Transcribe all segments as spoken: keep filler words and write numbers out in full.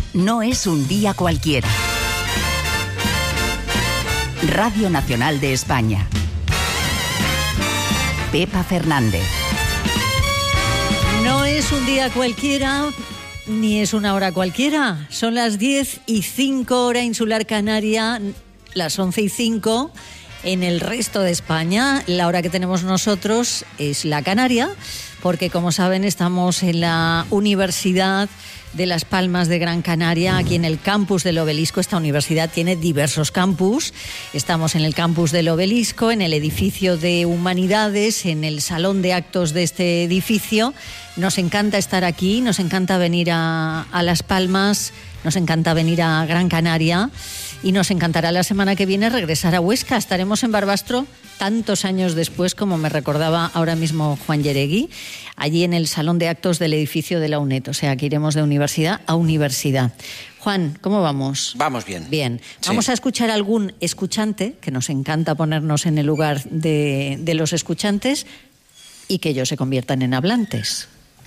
no es un día cualquiera. Radio Nacional de España. Pepa Fernández. No es un día cualquiera, ni es una hora cualquiera. Son las diez y cinco hora insular canaria, las once y cinco en el resto de España. La hora que tenemos nosotros es la canaria, porque como saben estamos en la Universidad de Las Palmas de Gran Canaria, aquí en el campus del Obelisco. Esta universidad tiene diversos campus. Estamos en el campus del Obelisco, en el edificio de Humanidades, en el salón de actos de este edificio. Nos encanta estar aquí, nos encanta venir a, a Las Palmas, nos encanta venir a Gran Canaria y nos encantará la semana que viene regresar a Huesca. Estaremos en Barbastro tantos años después, como me recordaba ahora mismo Juan Yeregui, allí en el salón de actos del edificio de la UNED. O sea, que iremos de universidad a universidad. Juan, ¿cómo vamos? Vamos bien. Bien. Vamos sí. a escuchar a algún escuchante, que nos encanta ponernos en el lugar de, de los escuchantes y que ellos se conviertan en hablantes.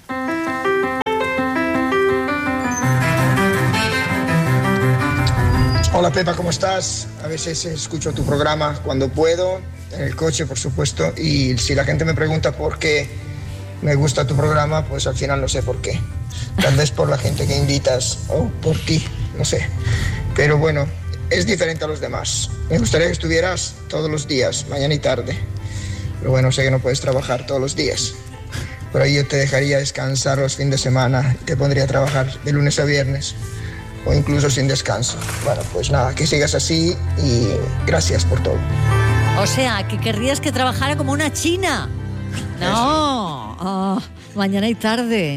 Hola Pepa, ¿cómo estás? A veces escucho tu programa cuando puedo, en el coche por supuesto, y si la gente me pregunta por qué me gusta tu programa, pues al final no sé por qué. Tal vez por la gente que invitas o por ti, no sé. Pero bueno, es diferente a los demás. Me gustaría que estuvieras todos los días, mañana y tarde. Pero bueno, sé que no puedes trabajar todos los días. Por ahí yo te dejaría descansar los fines de semana y te pondría a trabajar de lunes a viernes. O incluso sin descanso. Bueno, pues nada, que sigas así y gracias por todo. O sea, que querrías que trabajara como una china. No, oh, mañana y tarde,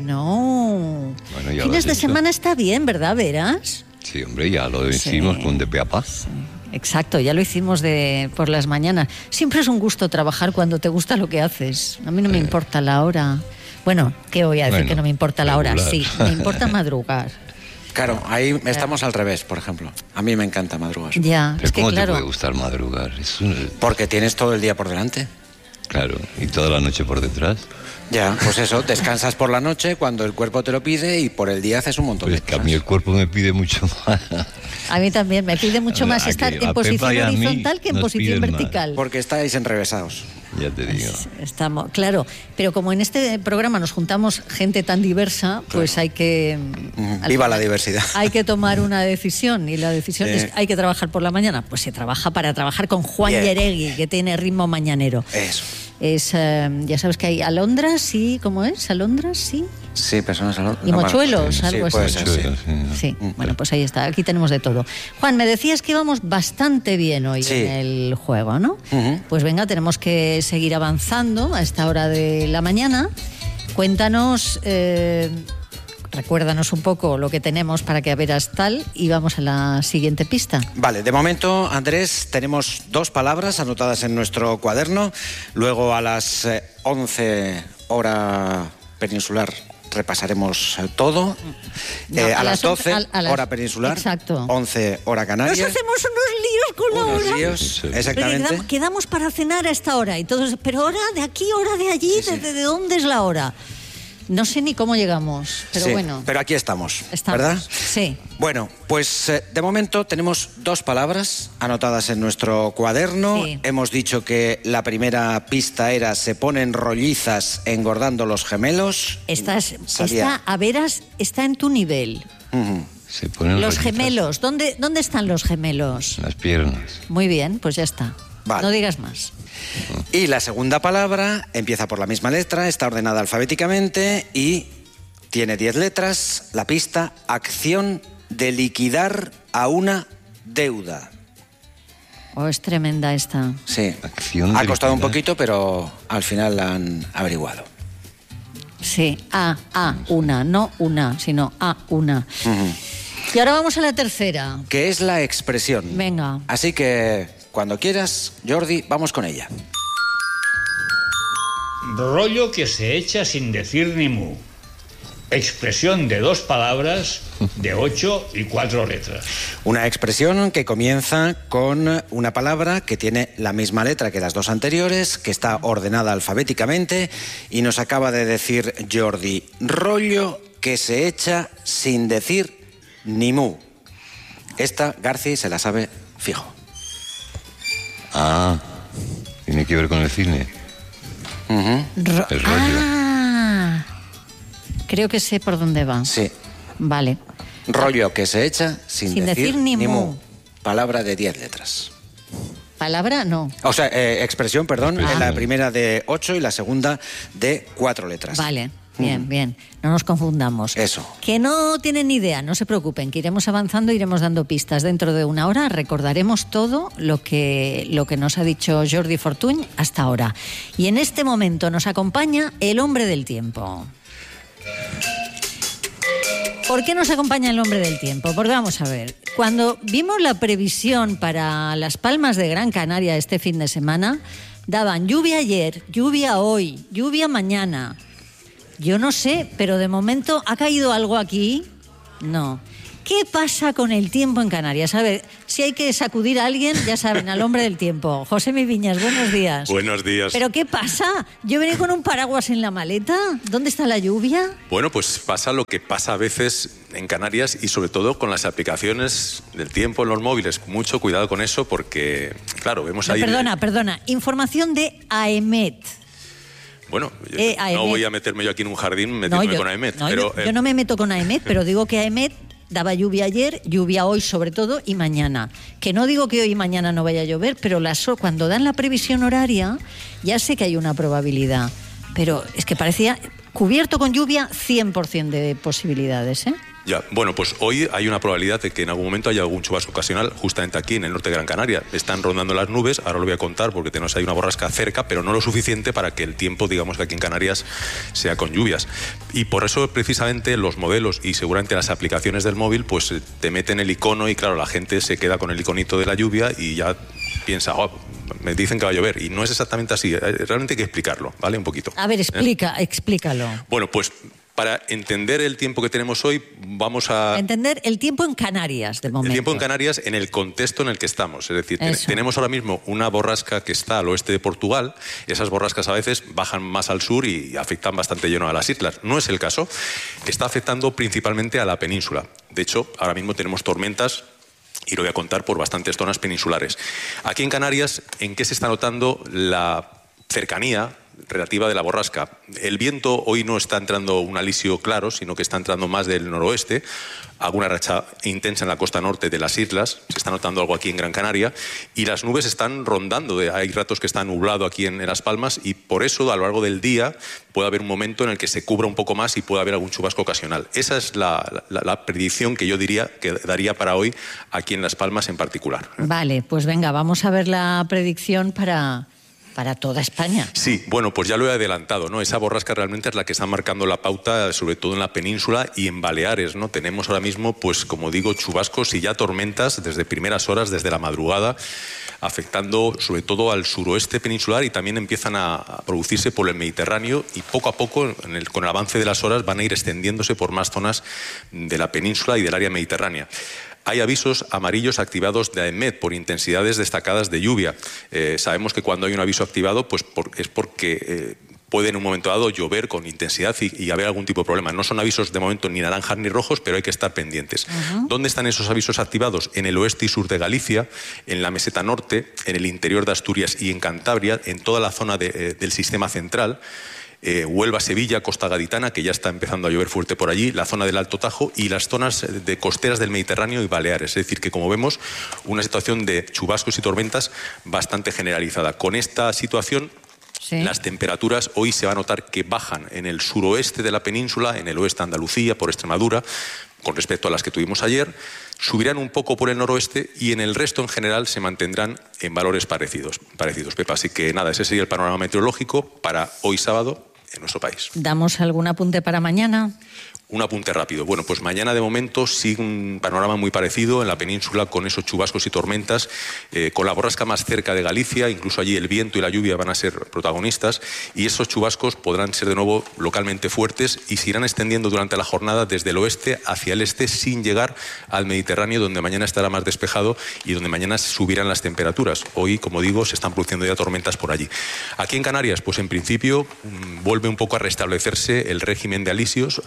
no. Bueno, fines de semana está bien, ¿verdad, Veras? Sí, hombre, ya lo hicimos sí. con de pe a pa. Sí. Exacto, ya lo hicimos de por las mañanas. Siempre es un gusto trabajar cuando te gusta lo que haces. A mí no me eh. importa la hora. Bueno, ¿qué voy a decir bueno, que no me importa la regular. hora? Sí, me importa madrugar. Claro, ahí estamos al revés, por ejemplo. A mí me encanta madrugar. Ya, Pero es que ¿cómo claro. te puede gustar madrugar? Es un... Porque tienes todo el día por delante. Claro, y toda la noche por detrás. Ya, pues eso, descansas por la noche cuando el cuerpo te lo pide y por el día haces un montón pues de cosas. Es que a mí el cuerpo me pide mucho más. A mí también, me pide mucho más estar en posición horizontal que en posición vertical. Más. Porque estáis enrevesados. Ya te digo. Estamos, claro, pero como en este programa nos juntamos gente tan diversa, pues claro. hay que... Mm, viva la diversidad. Hay que tomar una decisión y la decisión sí. es, hay que trabajar por la mañana. Pues se trabaja para trabajar con Juan yeah. Yeregui, que tiene ritmo mañanero. Eso. Es, uh, ya sabes que hay alondras, sí, ¿cómo es? ¿Alondras? Sí. Sí, personas alondras. Y no, mochuelos, sí, algo sí, así. Ser, sí. Sí. sí, bueno, pues ahí está, aquí tenemos de todo. Juan, me decías que íbamos bastante bien hoy sí. en el juego, ¿no? Uh-huh. Pues venga, tenemos que seguir avanzando a esta hora de la mañana. Cuéntanos... Eh, Recuérdanos un poco lo que tenemos para que veras tal y vamos a la siguiente pista. Vale, de momento, Andrés, tenemos dos palabras anotadas en nuestro cuaderno. Luego a las once hora peninsular repasaremos todo. No, eh, a, a las doce, a, a las, hora peninsular. Exacto. once, hora canaria. Nos hacemos unos líos con unos la hora. Líos, exactamente. Quedamos, quedamos para cenar a esta hora. Y todos, pero hora de aquí, hora de allí, sí, sí. ¿De, ¿de dónde es la hora? No sé ni cómo llegamos, pero sí, bueno. Pero aquí estamos, estamos, ¿verdad? Sí. Bueno, pues eh, de momento tenemos dos palabras anotadas en nuestro cuaderno. Sí. Hemos dicho que la primera pista era se ponen rollizas engordando los gemelos. Estás, está, a veras, está en tu nivel. Uh-huh. Se ponen los rollizas. Gemelos, ¿dónde, ¿dónde están los gemelos? Las piernas. Muy bien, pues ya está. Vale. No digas más. Y la segunda palabra empieza por la misma letra, está ordenada alfabéticamente y tiene diez letras. La pista, acción de liquidar a una deuda. Oh, es tremenda esta. Sí, acción ha de costado liquidar. un poquito, pero al final la han averiguado. Sí, a, a, una, no una, sino a, una. Uh-huh. Y ahora vamos a la tercera. Que es la expresión. Venga. Así que... Cuando quieras, Jordi, vamos con ella. Rollo que se echa sin decir ni mu. Expresión de dos palabras de ocho y cuatro letras. Una expresión que comienza con una palabra que tiene la misma letra que las dos anteriores, que está ordenada alfabéticamente y nos acaba de decir Jordi, rollo que se echa sin decir ni mu. Esta Garci se la sabe fijo. Ah, tiene que ver con el cine. Uh-huh. Ro- El rollo. Ah, creo que sé por dónde va. Sí. Vale. Rollo que se echa sin, Sin decir ni mu. Palabra de diez letras. Palabra, no. O sea, eh, expresión, perdón, Ah. la primera de ocho y la segunda de cuatro letras. Vale, bien, bien. No nos confundamos. Eso. Que no tienen ni idea, no se preocupen, que iremos avanzando, iremos dando pistas. Dentro de una hora recordaremos todo lo que, lo que nos ha dicho Jordi Fortuny hasta ahora. Y en este momento nos acompaña el hombre del tiempo. ¿Por qué nos acompaña el hombre del tiempo? Porque vamos a ver, cuando vimos la previsión para Las Palmas de Gran Canaria este fin de semana, daban lluvia ayer, lluvia hoy, lluvia mañana. Yo no sé, pero de momento ¿ha caído algo aquí? No. ¿Qué pasa con el tiempo en Canarias? A ver, si hay que sacudir a alguien, ya saben, al hombre del tiempo. José Mi Viñas, buenos días. Buenos días. ¿Pero qué pasa? Yo venía con un paraguas en la maleta. ¿Dónde está la lluvia? Bueno, pues pasa lo que pasa a veces en Canarias y sobre todo con las aplicaciones del tiempo en los móviles. Mucho cuidado con eso porque, claro, vemos No, ahí... perdona, perdona. Información de AEMET. Bueno, yo Eh, no AEMET. voy a meterme yo aquí en un jardín metiéndome yo, con AEMET. no, pero, yo, eh, yo no me meto con AEMET, pero digo que AEMET daba lluvia ayer, lluvia hoy sobre todo y mañana. Que no digo que hoy y mañana no vaya a llover, pero las, cuando dan la previsión horaria ya sé que hay una probabilidad. Pero es que parecía cubierto con lluvia cien por ciento de posibilidades, ¿eh? Ya, bueno, pues hoy hay una probabilidad de que en algún momento haya algún chubasco ocasional justamente aquí en el norte de Gran Canaria. Están rondando las nubes, ahora lo voy a contar porque tenemos ahí una borrasca cerca, pero no lo suficiente para que el tiempo, digamos que aquí en Canarias, sea con lluvias. Y por eso precisamente los modelos y seguramente las aplicaciones del móvil, pues te meten el icono y claro, la gente se queda con el iconito de la lluvia y ya piensa, oh, me dicen que va a llover. Y no es exactamente así, realmente hay que explicarlo, ¿vale? Un poquito. A ver, explica, ¿Eh? explícalo. Bueno, pues... Para entender el tiempo que tenemos hoy, vamos a... Entender el tiempo en Canarias, de momento. El tiempo en Canarias en el contexto en el que estamos. Es decir, ten- tenemos ahora mismo una borrasca que está al oeste de Portugal. Esas borrascas a veces bajan más al sur y afectan bastante lleno a las islas. No es el caso. Está afectando principalmente a la península. De hecho, ahora mismo tenemos tormentas y lo voy a contar por bastantes zonas peninsulares. Aquí en Canarias, ¿en qué se está notando la cercanía relativa de la borrasca? El viento hoy no está entrando un alisio claro, sino que está entrando más del noroeste, alguna racha intensa en la costa norte de las islas, se está notando algo aquí en Gran Canaria, y las nubes están rondando, hay ratos que está nublado aquí en, en Las Palmas, y por eso a lo largo del día puede haber un momento en el que se cubra un poco más y puede haber algún chubasco ocasional. Esa es la, la, la predicción que yo diría que daría para hoy aquí en Las Palmas en particular. Vale, pues venga, vamos a ver la predicción para... para toda España. Sí, bueno, pues ya lo he adelantado, ¿no? Esa borrasca realmente es la que está marcando la pauta, sobre todo en la península y en Baleares, ¿no? Tenemos ahora mismo, pues como digo, chubascos y ya tormentas desde primeras horas, desde la madrugada, afectando sobre todo al suroeste peninsular y también empiezan a, a producirse por el Mediterráneo y poco a poco, en el, con el avance de las horas, van a ir extendiéndose por más zonas de la península y del área mediterránea. Hay avisos amarillos activados de AEMET por intensidades destacadas de lluvia. Eh, sabemos que cuando hay un aviso activado, pues por, es porque eh, puede en un momento dado llover con intensidad y, y haber algún tipo de problema. No son avisos de momento ni naranjas ni rojos, pero hay que estar pendientes. Uh-huh. ¿Dónde están esos avisos activados? En el oeste y sur de Galicia, en la meseta norte, en el interior de Asturias y en Cantabria, en toda la zona de, eh, del sistema central. Eh, Huelva, Sevilla, Costa Gaditana, que ya está empezando a llover fuerte por allí, la zona del Alto Tajo y las zonas de costeras del Mediterráneo y Baleares. Es decir, que como vemos, una situación de chubascos y tormentas bastante generalizada. Con esta situación, sí, las temperaturas hoy se va a notar que bajan en el suroeste de la península, en el oeste de Andalucía, por Extremadura, con respecto a las que tuvimos ayer, subirán un poco por el noroeste y en el resto en general se mantendrán en valores parecidos, parecidos, Pepa. Así que nada, ese sería el panorama meteorológico para hoy sábado en nuestro país. ¿Damos algún apunte para mañana? Un apunte rápido. Bueno, pues mañana de momento sigue un panorama muy parecido en la península con esos chubascos y tormentas, eh, con la borrasca más cerca de Galicia, incluso allí el viento y la lluvia van a ser protagonistas y esos chubascos podrán ser de nuevo localmente fuertes y se irán extendiendo durante la jornada desde el oeste hacia el este sin llegar al Mediterráneo, donde mañana estará más despejado y donde mañana subirán las temperaturas. Hoy, como digo, se están produciendo ya tormentas por allí. Aquí en Canarias, pues en principio mmm, vuelve un poco a restablecerse el régimen de alisios, habrá nuevos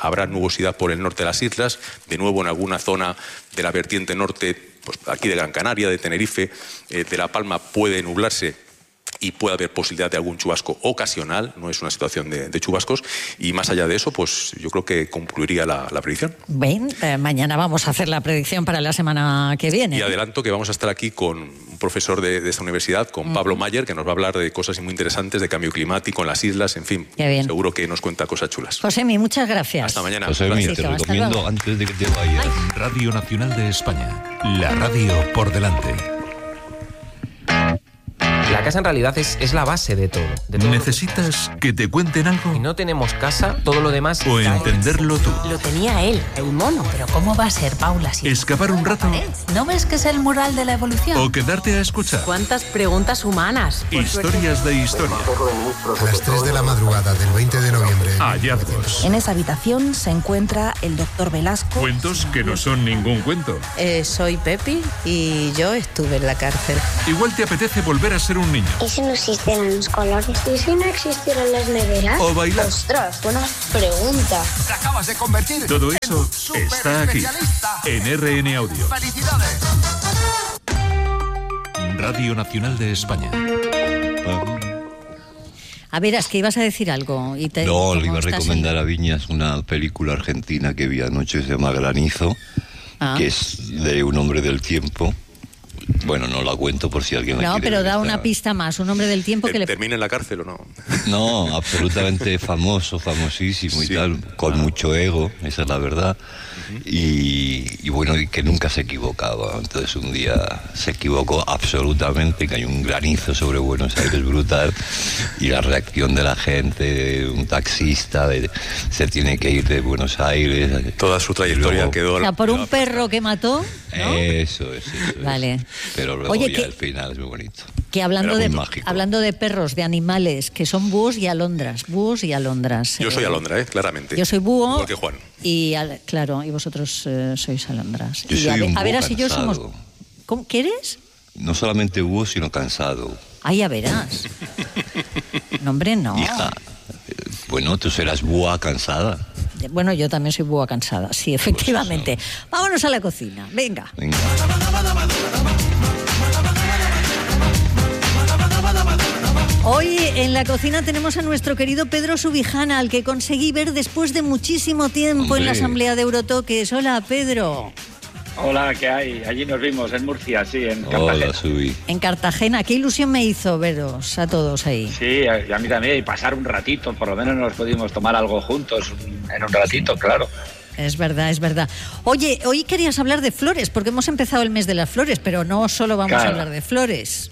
nubosidad por el norte de las islas, de nuevo en alguna zona de la vertiente norte, pues aquí de Gran Canaria, de Tenerife, eh, de La Palma puede nublarse y puede haber posibilidad de algún chubasco ocasional, no es una situación de, de chubascos, y más allá de eso, pues yo creo que concluiría la, la predicción. Ven, eh, mañana vamos a hacer la predicción para la semana que viene. Y adelanto que vamos a estar aquí con un profesor de, de esta universidad, con uh-huh. Pablo Mayer, que nos va a hablar de cosas muy interesantes, de cambio climático en las islas, en fin, seguro que nos cuenta cosas chulas. Josemi, muchas gracias. Hasta mañana. Josemi, te recomiendo antes de que te vayas. Ay. Radio Nacional de España, la radio por delante. La casa en realidad es, es la base de todo. De todo ¿Necesitas que te cuenten algo? Si no tenemos casa, todo lo demás... O entenderlo tú. Lo tenía él, el mono. Pero ¿cómo va a ser, Paula? Si ¿Escapar un rato? ¿No ves que es el mural de la evolución? ¿O quedarte a escuchar? ¿Cuántas preguntas humanas? Historias de historia. A las tres de la madrugada del veinte de noviembre. Hallazgos. En esa habitación se encuentra el doctor Velasco. Cuentos que no son ningún cuento. Eh, soy Pepi y yo estuve en la cárcel. Igual te apetece volver a ser un niño. ¿Y si no existieran los colores? ¿Y si no existieran las neveras? O bailar. Ostras, buena pregunta. Te acabas de convertir. Todo eso está aquí, en R N Audio. ¡Felicidades! Radio Nacional de España. A ver, es que ibas a decir algo. Y te, no, le iba a recomendar en... a Viñas una película argentina que vi anoche, se llama Granizo, ah. que es de un hombre del tiempo. Bueno, no la cuento por si alguien la no, quiere pero ver. da una pista más, un hombre del tiempo que le... ¿Termina en la cárcel o no? No, absolutamente famoso, famosísimo y sí. tal, con ah. mucho ego, esa es la verdad. Uh-huh. y, y bueno, y que nunca se equivocaba. Entonces un día se equivocó absolutamente, que hay un granizo sobre Buenos Aires brutal, y la reacción de la gente, un taxista, de, se tiene que ir de Buenos Aires. Toda su trayectoria luego, quedó... O sea, por un perro que mató, ¿no? Eso es, eso vale. es. Pero luego Oye, ya que, al final es muy bonito. Que hablando de, mágico. hablando de perros, de animales, que son búhos y alondras, búhos y alondras. Yo eh. soy alondra, ¿eh? Claramente. Yo soy búho. Igual que Juan. Y, al, claro, y vosotros eh, sois alondras. Yo y soy a, un a ver, búho así yo cansado. somos... ¿Cómo? ¿Qué eres? No solamente búho, sino cansado. Ah, ya verás. No, hombre, no. Hija, bueno, tú serás búa cansada. Bueno, yo también soy búa cansada, sí, efectivamente. Pues vámonos a la cocina, venga. Venga. Hoy en la cocina tenemos a nuestro querido Pedro Subijana, al que conseguí ver después de muchísimo tiempo Hombre. en la Asamblea de Eurotoques. Hola, Pedro. Hola, ¿qué hay? Allí nos vimos, en Murcia, sí, en Cartagena. Hola, Subi. En Cartagena, qué ilusión me hizo veros a todos ahí. Sí, a, a mí también, y pasar un ratito, por lo menos nos pudimos tomar algo juntos en un ratito, claro. Es verdad, es verdad. Oye, hoy querías hablar de flores, porque hemos empezado el mes de las flores, pero no solo vamos claro. a hablar de flores.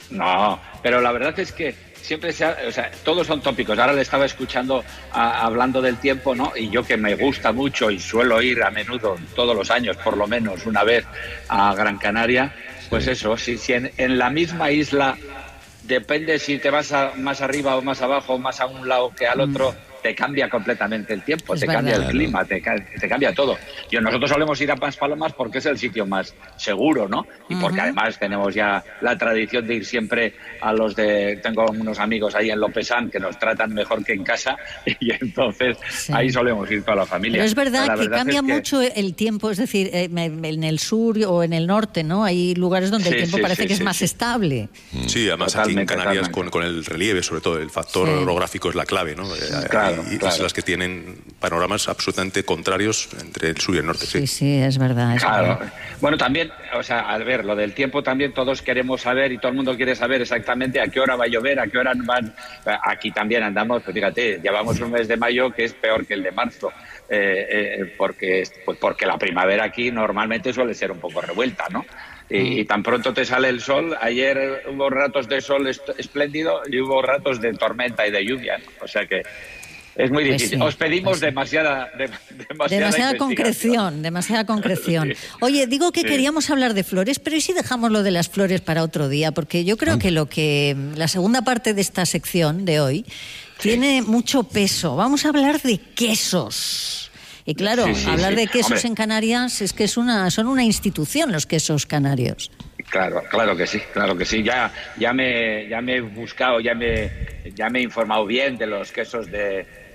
No, pero la verdad es que siempre se ha, o sea, todos son tópicos. Ahora le estaba escuchando a, hablando del tiempo, ¿no? Y yo que me gusta mucho y suelo ir a menudo, todos los años, por lo menos una vez a Gran Canaria, pues sí. eso, si, si en, en la misma isla depende si te vas a, más arriba o más abajo, más a un lado que al otro, mm. te cambia completamente el tiempo, es te verdad. cambia el clima, te, te cambia todo. Y nosotros solemos ir a Maspalomas porque es el sitio más seguro, ¿no? Y porque uh-huh. además tenemos ya la tradición de ir siempre a los de... Tengo unos amigos ahí en Lopesán que nos tratan mejor que en casa y entonces sí. ahí solemos ir toda la familia. Pero es verdad la que verdad cambia es que... mucho el tiempo, es decir, en el sur o en el norte, ¿no? Hay lugares donde sí, el tiempo sí, parece sí, que sí, es más sí. estable. Sí, además totalmente, aquí en Canarias con, con el relieve, sobre todo, el factor sí. orográfico es la clave, ¿no? Claro, y, claro. islas que tienen panoramas absolutamente contrarios entre el sur y el norte. Sí, sí, sí es verdad. Es claro. verdad. Bueno, también, o sea, al ver lo del tiempo también todos queremos saber y todo el mundo quiere saber exactamente a qué hora va a llover, a qué hora van. Aquí también andamos, pues fíjate, llevamos un mes de mayo que es peor que el de marzo, eh, eh, porque, pues porque la primavera aquí normalmente suele ser un poco revuelta, ¿no? Y, y tan pronto te sale el sol, ayer hubo ratos de sol est- espléndido y hubo ratos de tormenta y de lluvia, ¿no? O sea que es muy difícil. Pues sí, Os pedimos pues demasiada, de, demasiada, demasiada concreción, demasiada concreción. Sí. Oye, digo que sí. queríamos hablar de flores, pero ¿y si dejamos lo de las flores para otro día? Porque yo creo que lo que la segunda parte de esta sección de hoy sí. tiene mucho peso. Vamos a hablar de quesos. Y claro, sí, sí, hablar sí. de quesos Hombre. en Canarias es que es una, son una institución los quesos canarios. Claro, claro que sí, claro que sí. Ya, ya me, ya me he buscado, ya me, ya me he informado bien de los quesos de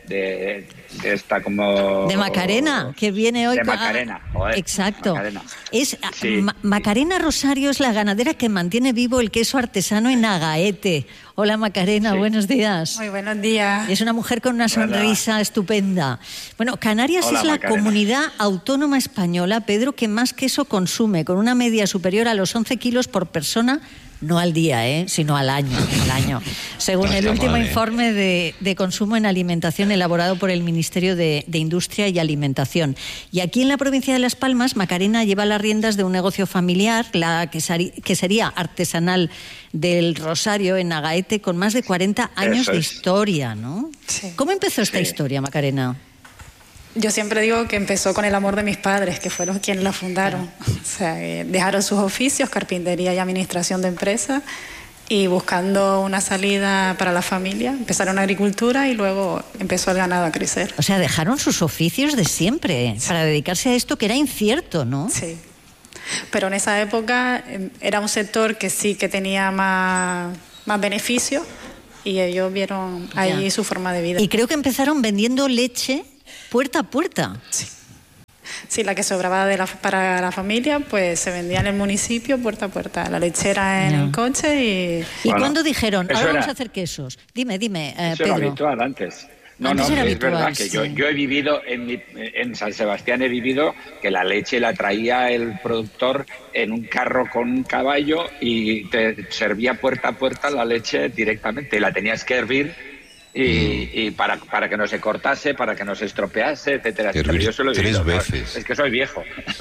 de, de esta como... De Macarena, que viene hoy... De Macarena, joder, Exacto. Macarena. Es, Sí. Ma- Macarena Rosario es la ganadera que mantiene vivo el queso artesano en Agaete. Hola Macarena, Sí. buenos días. Muy buenos días. Es una mujer con una sonrisa estupenda. Bueno, Canarias Hola, es la Macarena. comunidad autónoma española, Pedro, que más queso consume, con una media superior a los once kilos por persona. No al día, ¿eh? sino al año, al año. Según No el está último mal, ¿eh? informe de, de consumo en alimentación elaborado por el Ministerio de, de Industria y Alimentación. Y aquí en la provincia de Las Palmas, Macarena lleva las riendas de un negocio familiar, la quesari- quesería artesanal del Rosario en Agaete, con más de cuarenta años Eso de es. historia, ¿no? ¿Cómo empezó esta Sí. historia, Macarena? Yo siempre digo que empezó con el amor de mis padres, que fueron quienes la fundaron. O sea, eh, dejaron sus oficios, carpintería y administración de empresas, y buscando una salida para la familia, empezaron agricultura y luego empezó el ganado a crecer. O sea, dejaron sus oficios de siempre para dedicarse a esto que era incierto, ¿no? Sí. Pero en esa época eh, era un sector que sí que tenía más, más beneficios y ellos vieron ahí Ya. su forma de vida. Y creo que empezaron vendiendo leche puerta a puerta. Sí. Sí, la que sobraba de la, para la familia, pues se vendía en el municipio puerta a puerta. La lechera en Ya. el coche y... ¿Y Bueno, cuándo dijeron, eso ahora era- vamos a hacer quesos? Dime, dime, eh, Eso era Pedro. habitual antes. No, Antes no, era es habitual, verdad que yo, sí. yo he vivido en, mi- en San Sebastián, he vivido que la leche la traía el productor en un carro con un caballo y te servía puerta a puerta la leche directamente. La tenías que hervir y, y para, para que no se cortase, para que no se estropease, etcétera, etcétera. Hervir Yo se lo he tres vivido, claro. veces. Es que soy viejo.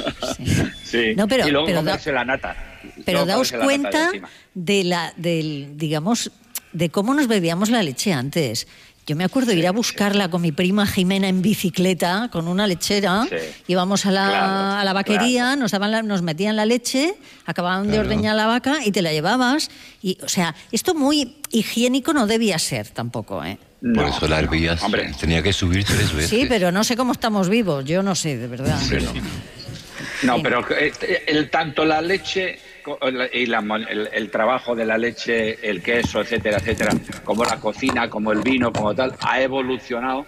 Sí. No, pero- y luego pero da- comerse la nata. Pero Luego daos comerse la nata de cuenta encima. de la, del, digamos, de cómo nos bebíamos la leche antes. Yo me acuerdo de ir a buscarla con mi prima Jimena en bicicleta, con una lechera, Sí. íbamos a la, Claro, a la vaquería, nos, daban la- nos metían la leche, acababan de Claro. ordeñar la vaca y te la llevabas. Y, o sea, esto muy higiénico no debía ser tampoco, ¿eh? Por eso la hervías. Tenía que subir tres veces. Sí, pero no sé cómo estamos vivos, yo no sé, de verdad. No, pero eh, el, tanto la leche co- la- y la mon- el, el trabajo de la leche, el queso, etcétera, etcétera, como la cocina, como el vino, como tal, ha evolucionado,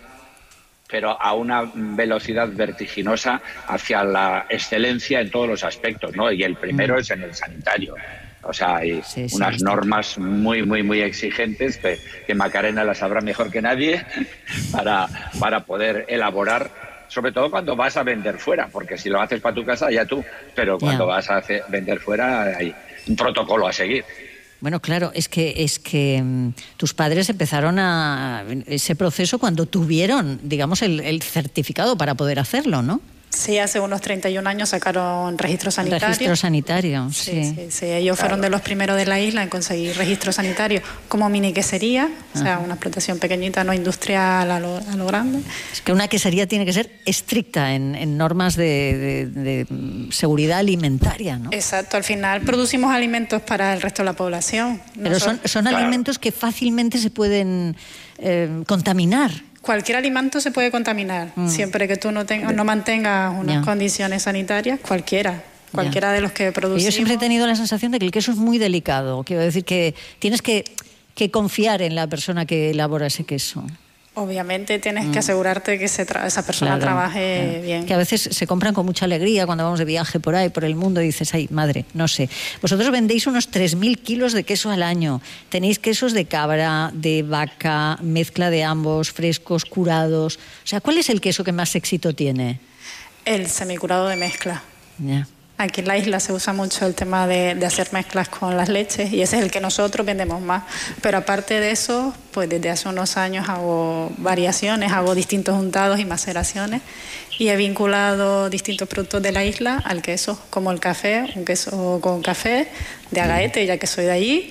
pero a una velocidad vertiginosa hacia la excelencia en todos los aspectos, ¿no? Y el primero Mm. es en el sanitario. O sea, hay Sí, sí, unas está normas muy, muy, muy exigentes que, que Macarena las sabrá mejor que nadie para, para poder elaborar, sobre todo cuando vas a vender fuera, porque si lo haces para tu casa, ya tú, pero cuando Ya. vas a hacer- vender fuera hay un protocolo a seguir. Bueno, claro, es que es que mm, tus padres empezaron a ese proceso cuando tuvieron, digamos, el, el certificado para poder hacerlo, ¿no? Sí, hace unos treinta y un años sacaron registro sanitario. Registro sanitario, sí. Sí, sí, sí, ellos fueron de los primeros de la isla en conseguir registro sanitario como mini quesería, o sea, Ajá. una explotación pequeñita, no industrial a lo, a lo grande. Es que una quesería tiene que ser estricta en, en normas de, de- de, mm, seguridad alimentaria, ¿no? Exacto, al final producimos alimentos para el resto de la población. Pero son, Nosotros- son Claro. alimentos que fácilmente se pueden eh, contaminar. Cualquier alimento se puede contaminar, Mm. siempre que tú no, tengas, no mantengas unas Ya. condiciones sanitarias, cualquiera, cualquiera de los que Y producimos. yo siempre he tenido la sensación de que el queso es muy delicado. Quiero decir que tienes que, que confiar en la persona que elabora ese queso. Obviamente tienes Mm. que asegurarte que ese tra- esa persona Claro, trabaje claro. bien. Que a veces se compran con mucha alegría cuando vamos de viaje por ahí, por el mundo, y dices, ay, madre, no sé. Vosotros vendéis unos tres mil kilos de queso al año. Tenéis quesos de cabra, de vaca, mezcla de ambos, frescos, curados. O sea, ¿cuál es el queso que más éxito tiene? El semicurado de mezcla. Ya. Aquí en la isla se usa mucho el tema de, de hacer mezclas con las leches y ese es el que nosotros vendemos más. Pero aparte de eso, pues desde hace unos años hago variaciones, hago distintos untados y maceraciones y he vinculado distintos productos de la isla al queso, como el café, un queso con café de Agaete, ya que soy de allí.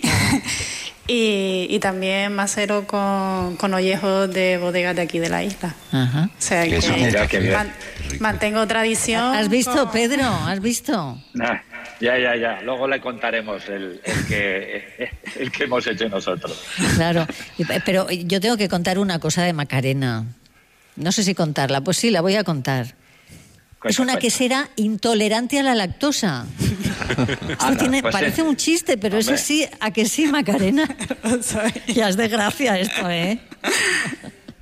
Y, y también macero con, con ollejos de bodegas de aquí de la isla. Ajá. O sea que, Eso, mira, qué bien. man- mantengo tradición. ¿Has visto, con- Pedro? ¿Has visto? Ah, ya, ya, ya. Luego le contaremos el, el que, el que hemos hecho nosotros. Claro. Y- Pero yo tengo que contar una cosa de Macarena. No sé si contarla. Pues sí, la voy a contar. Es una quesera intolerante a la lactosa. Esto Anda, tiene- pues parece sí. un chiste, pero eso Hombre. sí, ¿a que sí, Macarena? Ya es de gracia esto, ¿eh?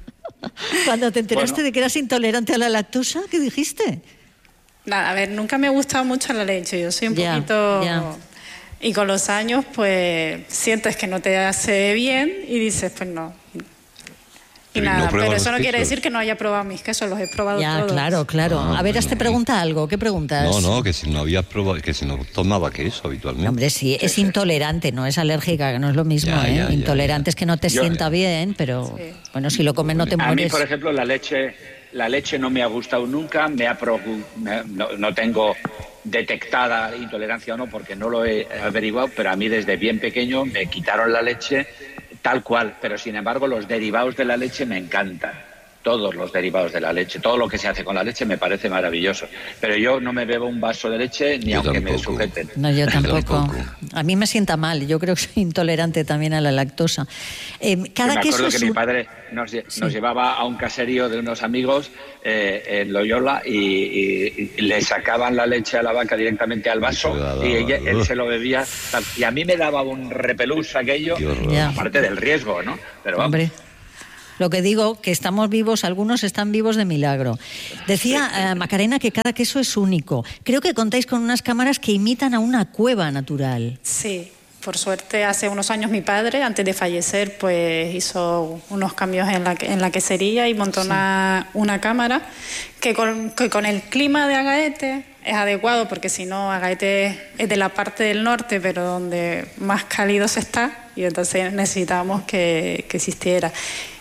Cuando te enteraste Bueno. de que eras intolerante a la lactosa, ¿qué dijiste? Nada, a ver, nunca me ha gustado mucho la leche, yo soy un Ya, poquito... ya. Y con los años, pues, sientes que no te hace bien y dices, pues no. Y Pero nada, no pruebas pero eso los no quiere quesos. decir que no haya probado mis quesos, los he probado Ya, todos. claro, claro. Ah, a ver, bueno. te pregunta algo. ¿Qué preguntas? No, no, que si no habías probado, que si no tomaba queso habitualmente. Hombre, sí, es intolerante, no es alérgica, que no es lo mismo, Ya, ¿eh? ya, ya, intolerante es que no te Yo- sienta bien, pero bueno, si lo comes no te A mí, mueres. por ejemplo, la leche, la leche no me ha gustado nunca, me ha procu- me- no, no tengo detectada intolerancia o no, porque no lo he averiguado, pero a mí desde bien pequeño me quitaron la leche tal cual, pero sin embargo los derivados de la leche me encantan. Todos los derivados de la leche, todo lo que se hace con la leche me parece maravilloso. Pero yo no me bebo un vaso de leche ni Yo aunque me tampoco. sujeten. No, yo Yo tampoco. tampoco. A mí me sienta mal, yo creo que soy intolerante también a la lactosa. Eh, cada me queso acuerdo es que mi un- padre nos, lle- Sí. nos llevaba a un caserío de unos amigos eh, en Loyola y, y- y le sacaban la leche a la vaca directamente al vaso Se la daba, y ella- él ugh. se lo bebía. tal. Y a mí me daba un repelús aquello, Qué horror. Ya. aparte del riesgo, ¿no? Pero vamos. Hombre, lo que digo, que estamos vivos, algunos están vivos de milagro. Decía eh, Macarena que cada queso es único. Creo que contáis con unas cámaras que imitan a una cueva natural. Sí, por suerte hace unos años mi padre, antes de fallecer, pues hizo unos cambios en la, en la quesería y montó una, una cámara que con, que con el clima de Agaete es adecuado, porque si no, Agaete es de la parte del norte, pero donde más cálido se está, y entonces necesitábamos que, que existiera.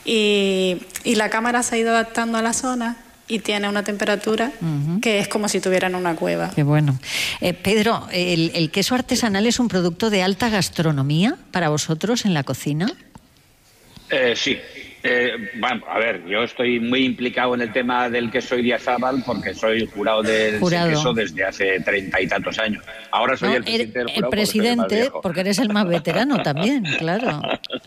Y, y la cámara se ha ido adaptando a la zona y tiene una temperatura Ujú. que es como si estuviera en una cueva. Qué bueno. Eh, Pedro, el, ¿el queso artesanal es un producto de alta gastronomía para vosotros en la cocina? Eh, sí. Eh, bueno, a ver, yo estoy muy implicado en el tema del queso Idiazábal porque soy jurado del Jurado. queso desde hace treinta y tantos años. Ahora soy No, el presidente del el jurado porque soy el más presidente, viejo. porque eres el más veterano también, claro.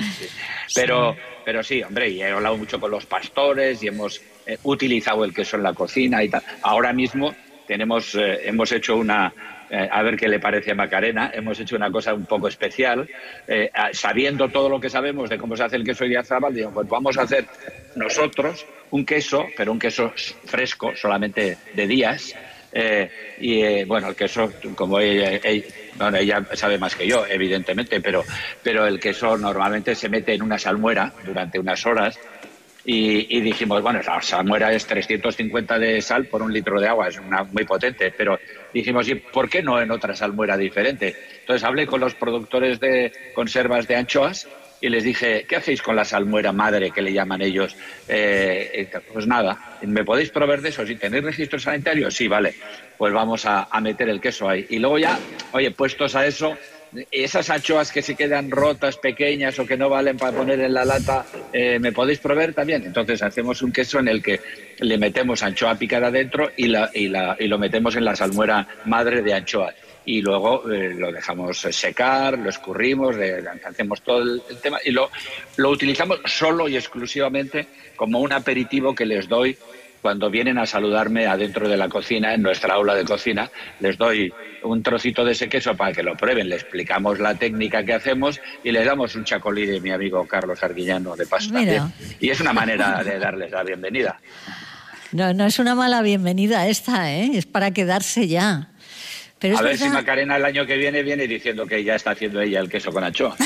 Pero, pero sí, hombre, y he hablado mucho con los pastores y hemos eh, utilizado el queso en la cocina y tal. Ahora mismo tenemos, eh, hemos hecho una, eh, a ver qué le parece a Macarena, hemos hecho una cosa un poco especial, eh, a- sabiendo todo lo que sabemos de cómo se hace el queso Idiazábal, digo, pues vamos a hacer nosotros un queso, pero un queso fresco, solamente de días. Eh, y eh, bueno, el queso, como ella, ella, bueno, ella sabe más que yo, evidentemente, pero, pero el queso normalmente se mete en una salmuera durante unas horas y, y dijimos, bueno, la salmuera es trescientos cincuenta de sal por un litro de agua, es una, muy potente, pero dijimos, ¿y por qué no en otra salmuera diferente? Entonces hablé con los productores de conservas de anchoas y les dije, ¿qué hacéis con la salmuera madre, que le llaman ellos? Eh, eh, pues nada, ¿me podéis proveer de eso? ¿Si tenéis registro sanitario? Sí, vale, pues vamos a, a meter el queso ahí. Y luego ya, oye, puestos a eso, esas anchoas que se quedan rotas, pequeñas o que no valen para poner en la lata, eh, ¿me podéis proveer también? Entonces hacemos un queso en el que le metemos anchoa picada dentro y, la, y, la, y lo metemos en la salmuera madre de anchoa. Y luego eh, lo dejamos secar, lo escurrimos, le, le hacemos todo el, el tema y lo, lo utilizamos solo y exclusivamente como un aperitivo que les doy cuando vienen a saludarme adentro de la cocina, en nuestra aula de cocina. Les doy un trocito de ese queso para que lo prueben, le explicamos la técnica que hacemos y les damos un chacolí de mi amigo Carlos Arguiñano de paso Mira. también. Y es una manera de darles la bienvenida. No, no es una mala bienvenida esta, ¿eh? Es para quedarse ya. Pero A es ver verdad- si Macarena el año que viene viene diciendo que ya está haciendo ella el queso con anchoa.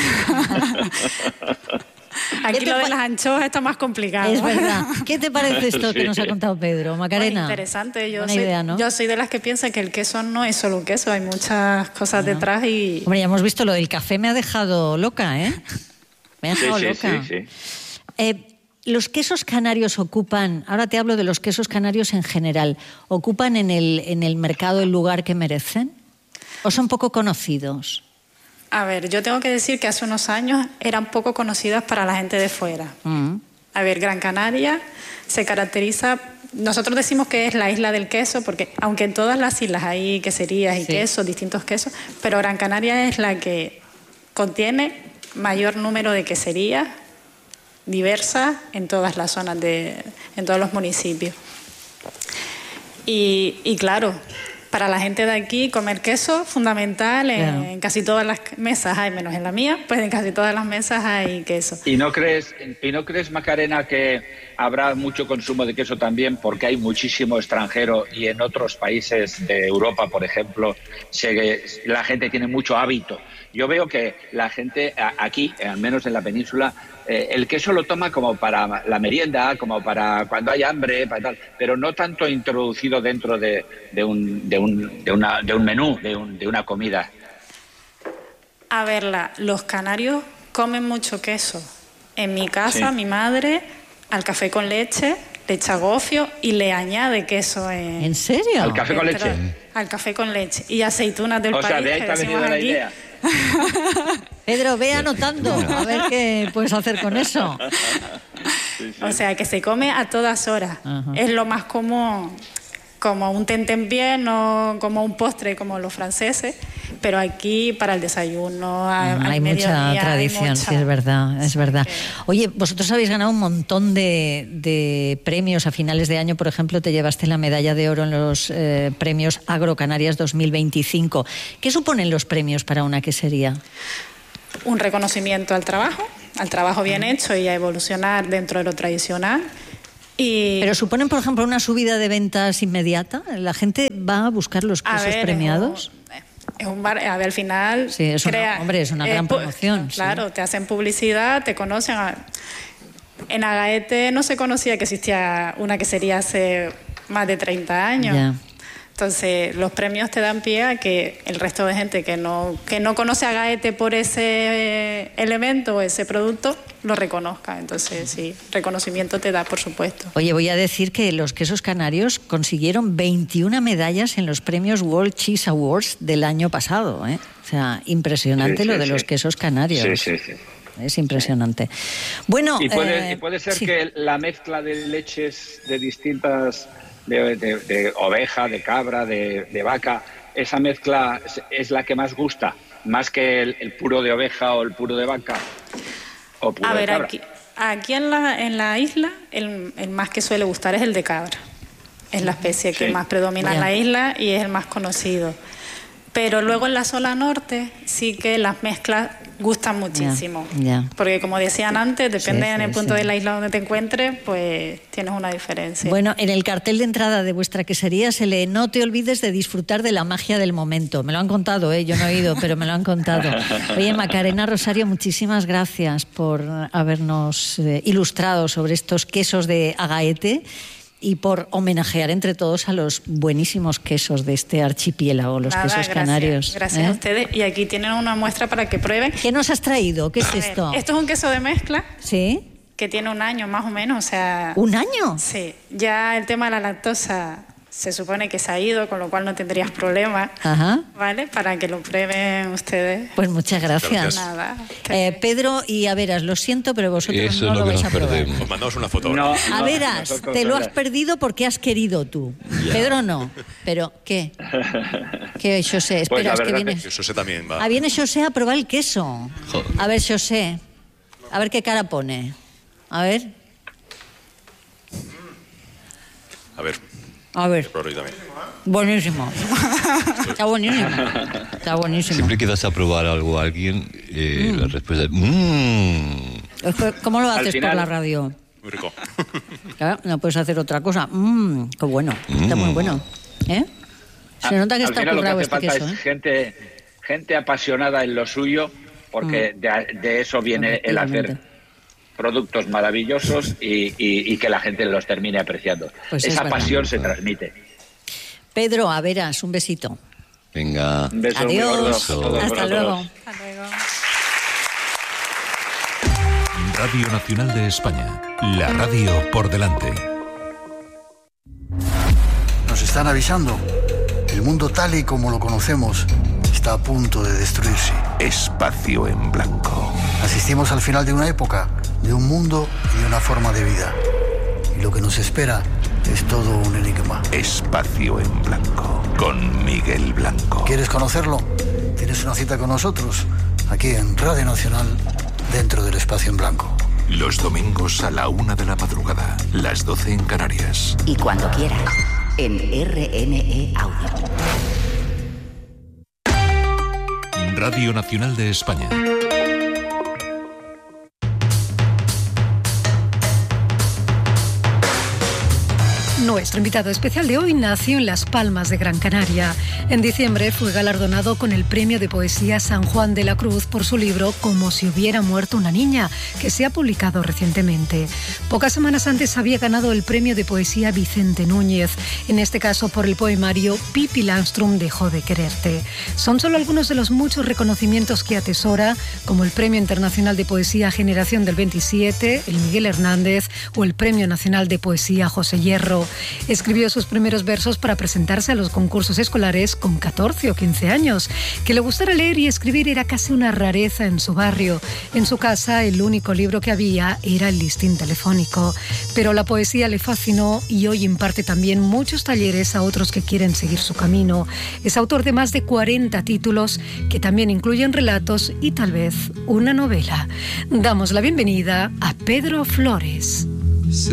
Aquí lo de las anchoas está más complicado. Es verdad. ¿Qué te parece esto que Sí. nos ha contado Pedro, Pues Macarena? interesante. Yo Buena soy, idea, ¿no? yo soy de las que piensa que el queso no es solo un queso, hay muchas cosas detrás y... Hombre, ya hemos visto lo del café, me ha dejado loca, ¿eh? Me ha Sí, dejado sí, loca. sí, sí. Eh, los quesos canarios ocupan, ahora te hablo de los quesos canarios en general, ¿ocupan en el, en el mercado el lugar que merecen? ¿O son poco conocidos? A ver, yo tengo que decir que hace unos años eran poco conocidas para la gente de fuera. Mm. A ver, Gran Canaria se caracteriza... Nosotros decimos que es la isla del queso, porque aunque en todas las islas hay queserías y Sí. quesos, distintos quesos, pero Gran Canaria es la que contiene mayor número de queserías diversas en todas las zonas, de, en todos los municipios. Y, y claro, para la gente de aquí comer queso fundamental. En, Claro. en casi todas las mesas hay, menos en la mía, pues en casi todas las mesas hay queso. ¿Y no crees, y no crees, Macarena, que habrá mucho consumo de queso también porque hay muchísimo extranjero y en otros países de Europa, por ejemplo, se, la gente tiene mucho hábito? Yo veo que la gente a- aquí, al menos en la península, eh, el queso lo toma como para la merienda, como para cuando hay hambre, para tal, pero no tanto introducido dentro de, de, un, de, un, de, una, de un menú, de, un, de una comida. A verla, los canarios comen mucho queso. En mi casa, Sí. mi madre, al café con leche, le echa gofio y le añade queso en... ¿En serio? ¿Al café con dentro- leche? Al café con leche. Y aceitunas del O sea, país, de ahí que te ha decimos venido la aquí. idea. Pedro, ve anotando, a ver qué puedes hacer con eso. O sea, que se come a todas horas. Es lo más común, como un tentempié, no como un postre como los franceses, pero aquí para el desayuno, a- al Hay mucha mediodía, hay tradición, mucha- sí, es verdad, es verdad. Oye, vosotros habéis ganado un montón de, de premios. A finales de año, por ejemplo, te llevaste la medalla de oro en los eh, premios Agrocanarias dos mil veinticinco. ¿Qué suponen los premios para una quesería? Un reconocimiento al trabajo, al trabajo bien hecho y a evolucionar dentro de lo tradicional. Y ¿Pero suponen, por ejemplo, una subida de ventas inmediata? ¿La gente va a buscar los A quesos ver, es premiados? es un bar, a ver, al final... Sí, es una- crea- hombre, es una eh, gran pu- promoción, sí. Claro, te hacen publicidad, te conocen. a- En Agaete no se conocía que existía una quesería hace más de treinta años. Ya. Entonces, los premios te dan pie a que el resto de gente que no, que no conoce a Gaete por ese eh, elemento o ese producto, lo reconozca. Entonces, sí, reconocimiento te da, por supuesto. Oye, voy a decir que los quesos canarios consiguieron veintiuna medallas en los premios World Cheese Awards del año pasado, ¿eh? O sea, impresionante Sí, lo sí, de sí. los quesos canarios. Sí, sí, sí. Es impresionante. Bueno, Y puede, eh, y puede ser sí. que la mezcla de leches de distintas, de, de- de oveja, de cabra, de, de vaca, esa mezcla es, es la que más gusta, más que el, el puro de oveja o el puro de vaca o puro A de ver, cabra. aquí, aquí en, la, en la isla, el, el más que suele gustar es el de cabra. Es la especie que Sí. más predomina en Ya. la isla y es el más conocido. Pero luego en la zona norte sí que las mezclas gustan muchísimo. Ya. Porque como decían antes, depende Sí, en sí, el punto sí. de la isla donde te encuentres, pues tienes una diferencia. Bueno, en el cartel de entrada de vuestra quesería se lee: no te olvides de disfrutar de la magia del momento. Me lo han contado, ¿eh? Yo no he ido, pero me lo han contado. Oye, Macarena, Rosario, muchísimas gracias por habernos eh, ilustrado sobre estos quesos de Agaete y por homenajear entre todos a los buenísimos quesos de este archipiélago, los Nada, quesos gracias, canarios. Gracias ¿eh? a ustedes. Y aquí tienen una muestra para que prueben. ¿Qué nos has traído? ¿Qué es A ver, esto? esto es un queso de mezcla. ¿Sí? Que tiene un año más o menos, o sea... ¿Un año? Sí, ya el tema de la lactosa se supone que se ha ido, con lo cual no tendrías problema, Ajá. ¿vale? Para que lo prueben ustedes. Pues muchas gracias. Nada. Eh, Pedro y Averas, lo siento, pero vosotros Eso no es lo lo que vais a nos probar. perdemos. Os mandamos una foto. No, ahora. no, Averas, nosotros te lo no. has perdido porque has querido tú. Pedro no. Pero, ¿qué? ¿Qué, José? Pues la Espera, es que verdad viene... es Eso se también va. Ah, viene José a probar el queso. A ver, José. A ver qué cara pone. A ver. A ver, A ver. Rory también. Buenísimo. Está buenísimo. Está buenísimo. Siempre que das a probar algo a alguien, eh, la respuesta es mmm. Después, ¿cómo lo Al haces final- por la radio? Muy rico. Claro, no puedes hacer otra cosa. Mmm, qué bueno. Está muy Mm. bueno. ¿Eh? Se nota que Al está final lo que currado hace este falta queso. es ¿eh? gente, gente apasionada en lo suyo, porque de, de eso viene el hacer Efectivamente. productos maravillosos y, y- y que la gente los termine apreciando. Pues es Esa verdad. pasión se transmite. Pedro, a veras, un besito. Venga. Un beso muy gordo a Adiós. todos Hasta vosotros. luego. Hasta luego. Radio Nacional de España. La radio por delante. Nos están avisando. El mundo tal y como lo conocemos está a punto de destruirse. Espacio en blanco. Asistimos al final de una época, de un mundo y de una forma de vida. Y lo que nos espera es todo un enigma. Espacio en blanco. Con Miguel Blanco. ¿Quieres conocerlo? Tienes una cita con nosotros, aquí en Radio Nacional, dentro del Espacio en Blanco. Los domingos a la una de la madrugada. Las doce en Canarias. Y cuando quieras. en R N E Audio. Radio Nacional de España. Nuestro invitado especial de hoy nació en Las Palmas de Gran Canaria. En diciembre fue galardonado con el Premio de Poesía San Juan de la Cruz por su libro Como si hubiera muerto una niña, que se ha publicado recientemente. Pocas semanas antes había ganado el Premio de Poesía Vicente Núñez, en este caso por el poemario Pippi Langström dejó de quererte. Son solo algunos de los muchos reconocimientos que atesora, como el Premio Internacional de Poesía Generación del veintisiete, el Miguel Hernández o el Premio Nacional de Poesía José Hierro. Escribió sus primeros versos para presentarse a los concursos escolares con catorce o quince años. Que le gustara leer y escribir era casi una rareza en su barrio. En su casa, el único libro que había era el listín telefónico. Pero la poesía le fascinó y hoy imparte también muchos talleres a otros que quieren seguir su camino. Es autor de más de cuarenta títulos que también incluyen relatos y tal vez una novela. Damos la bienvenida a Pedro Flores.